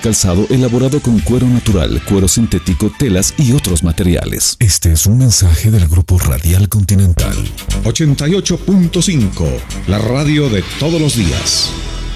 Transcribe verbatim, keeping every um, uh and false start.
calzado elaborado con cuero natural, cuero sintético, telas y otros materiales. Este es un mensaje del Grupo Radial Continental. ochenta y ocho punto cinco, la radio de todos los días.